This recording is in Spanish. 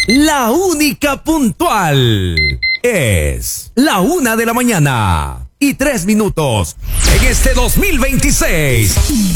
La única puntual es la 1 de la mañana y 3 minutos en este 2026.